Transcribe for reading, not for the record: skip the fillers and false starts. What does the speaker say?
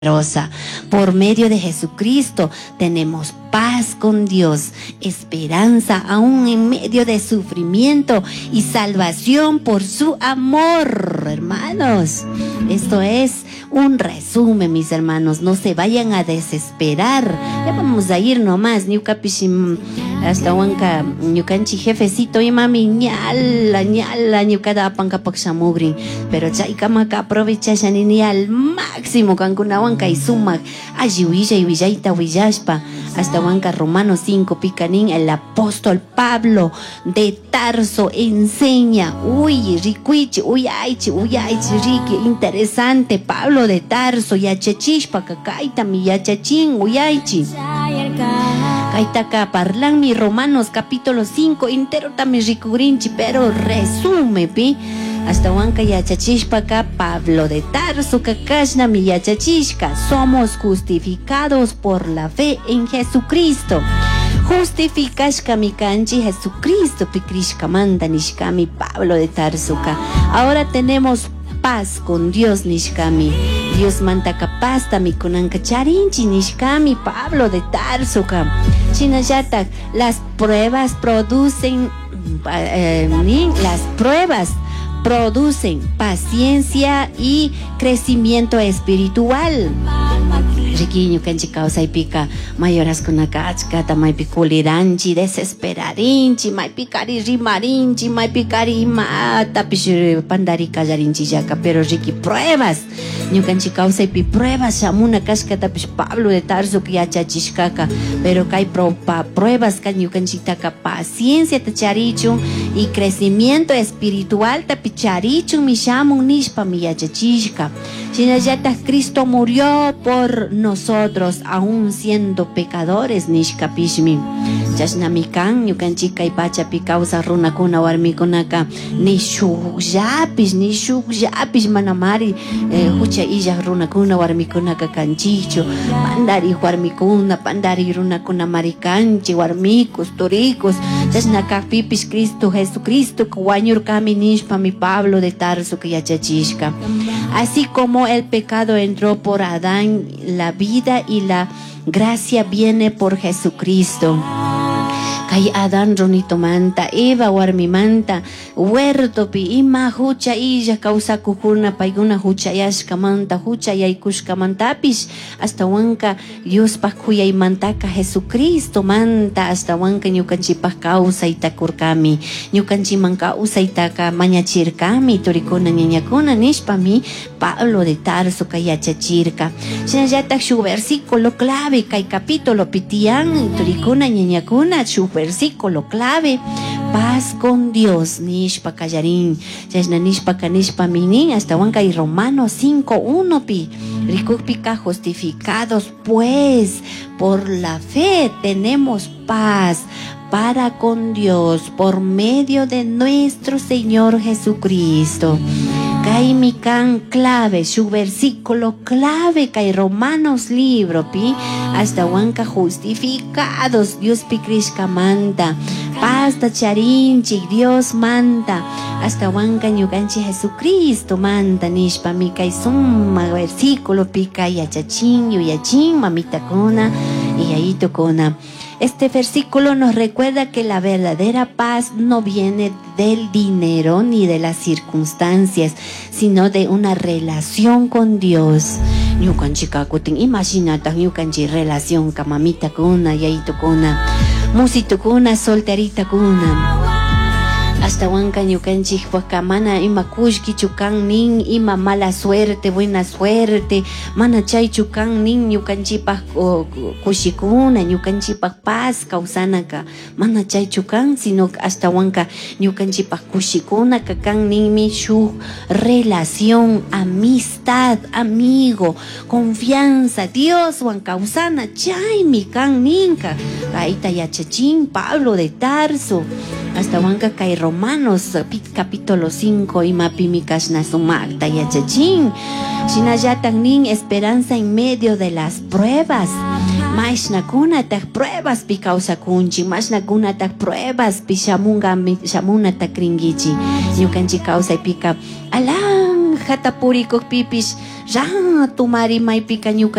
Por medio de Jesucristo tenemos paz con Dios, esperanza aún en medio de sufrimiento y salvación por su amor, hermanos. Esto es un resumen, mis hermanos. No se vayan a desesperar. Ya vamos a ir nomás. Hasta Huanca, Ñucanchi jefecito y mami, ñala, ñucada panca paxamugrin. Pero chaicamaca aprovecha ni al máximo cancuna Huanca y suma. Allí huilla y villaita huillashpa. Hasta Huanca Romanos 5 picanín, el apóstol Pablo de Tarso enseña. Uy, ricuichi, uyaichi, riqui, interesante. Pablo de Tarso, yachachishpa, cacaita, mi yachachín, uyaichi. Kaitaka parlan mi Romanos capítulo 5 entero también ricugrinchi, pero resume pi hasta Huanca yachachishpa acá Pablo de Tarso kakashna mi yachachishka. Somos justificados por la fe en Jesucristo. Justificashka mi kanchi Jesucristo pikrishka manda nishkami Pablo de Tarso ka. Ahora tenemos paz con Dios nishkami. Dios manta capasta mi kunanka charinchi nishkami Pablo de Tarso ka. Chinayatak, las pruebas producen paciencia y crecimiento espiritual. Riquiño canchi causa y pica mayoras con acachcata mai piculiranchi desesperarinchi mai picari rimarinchi mai picari mata pishir pandari callarinchi yaca pero riqui pruebas ñu canchi causa y pi pruebas shamuna cascata pish Pablo de Tarso que yachachishkaka pero kai pruebas can ñu canchi taca paciencia tacharichu y crecimiento espiritual tapicharichu mi shamun nishpa mi yachachishka. Shinayata Cristo murió por nosotros aún siendo pecadores nishkapishmi. Chashnamikan ñukanchika y pacha causa runakuna warmikunaka ni shukllapish manamari hucha illa runakuna warmikunaka kanchichu pandari warmikuna pandari runakuna marikanchi warmikus turicos chashnakapipish Cristo Jesucristo kuwañurkami nishpa mi Pablo de Tarso que yachachishka. Así como el pecado entró por Adán, la vida y la gracia viene por Jesucristo. Kay Adán ronito manta, Eva warmi manta, huerto pi ima hucha illa causa kukuna paiguna hucha yashka manta, hucha yaykushka mantapish, hasta Huanca Dios pakuya y mantaka Jesucristo manta, hasta Huanca ñukanchipas causa itakurkami, ñukanchiman causa itaka mañachirkami, turikuna ñañakuna nishpami, Pablo de Tarso kayachachirka. Shinayatak shu versículo clave, kay capítulo pitian, turikuna ñañakuna, shu versículo clave, paz con Dios, nishpa kayarin, yashna nishpa kanishpa minin, hasta Huanca y Romanos 5:1 pi, rikupika justificados pues por la fe tenemos paz para con Dios por medio de nuestro Señor Jesucristo. Kay mikan clave, su versículo clave, kay Romanos libro pi, hasta Huanca justificados, Dios pi Krishka manta, pasta charinchi, Dios manta, hasta Huanca ñuganchi Jesucristo manta, nishpa mi kay summa versículo pi kay yachachin, yuyachin, mamita kona, y ahí tokona. Este versículo nos recuerda que la verdadera paz no viene del dinero ni de las circunstancias, sino de una relación con Dios. Imagínate, relación con mamita kuna, yaito kuna, musito kuna, solterita kuna. Hasta Huanca ñukanchik mana ima kushki chukan nin ima mala suerte, buena suerte, mana chay chukan nin ñukanchipak kushikuna, ñukanchipak paz kausanaka, mana chay chukan, sino hasta Huanca ñukanchipak kushikuna kakan ninmi shuk relación, amistad, amigo, confianza, Dios wan kausana chay mi kan ninka, kaita yachachin Pablo de Tarso, hasta Huanca kay Romanos capítulo 5 y mapimikashna sumakta yachachin. Shinayatan nin esperanza en medio de las pruebas. Maishnakuna tak pruebas pi causa kunchi, mashnakuna tak pruebas pi shamuna tak ringichi. Ñukanchi causa pika alang hatapurikuq pipis rato mari maypika ñuka